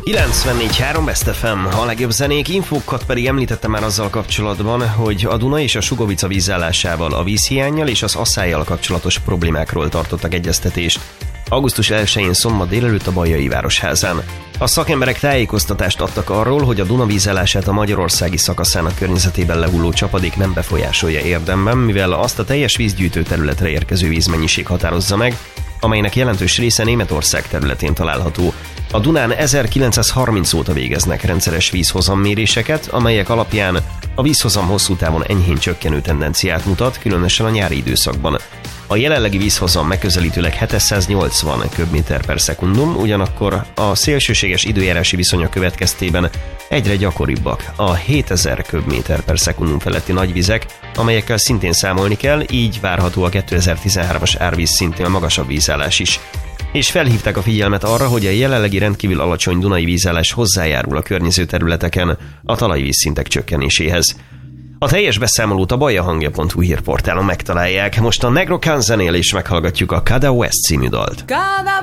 94.3 Best FM, a legjobb zenék, infókat pedig említettem már azzal kapcsolatban, hogy a Duna és a Sugovica vízállásával, a vízhiánnyal és az asszállyal kapcsolatos problémákról tartottak egyeztetést. Augusztus 1-én szombat délelőtt a Baljai Városházán. A szakemberek tájékoztatást adtak arról, hogy a Duna vízállását a magyarországi szakaszának környezetében lehulló csapadék nem befolyásolja érdemben, mivel azt a teljes vízgyűjtő területre érkező vízmennyiség határozza meg, amelynek jelentős része Németország területén található. A Dunán 1930 óta végeznek rendszeres vízhozamméréseket, amelyek alapján a vízhozam hosszú távon enyhén csökkenő tendenciát mutat, különösen a nyári időszakban. A jelenlegi vízhozam megközelítőleg 780 köbméter/szekundum, ugyanakkor a szélsőséges időjárási viszonyok következtében egyre gyakoribbak a 7000 köbméter/szekundum feletti nagyvizek, amelyekkel szintén számolni kell, így várható a 2013-as árvíz szintén magasabb vízállás is. És felhívták a figyelmet arra, hogy a jelenlegi rendkívül alacsony dunai vízállás hozzájárul a környező területeken a talajvízszintek csökkenéséhez. A teljes beszámolót a bajahangja.hu hírportálon megtalálják. Most a Negro Kanzanél is meghallgatjuk a Kada West című dalt.